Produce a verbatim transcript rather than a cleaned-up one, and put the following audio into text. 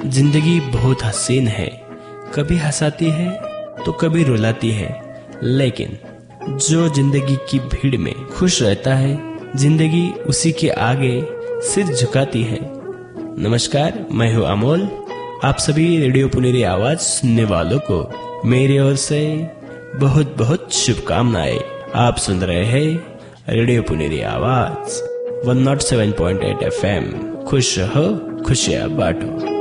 जिंदगी बहुत हसीन है, कभी हंसाती है तो कभी रुलाती है, लेकिन जो जिंदगी की भीड़ में खुश रहता है, जिंदगी उसी के आगे सिर झुकाती है। नमस्कार, मैं हूँ अमोल। आप सभी रेडियो पुनेरी आवाज सुनने वालों को मेरी ओर से बहुत बहुत शुभकामनाएं। आप सुन रहे हैं रेडियो पुनेरी आवाज एक सौ सात पॉइंट आठ एफ एम। खुश रहो, खुशियाँ बांटो।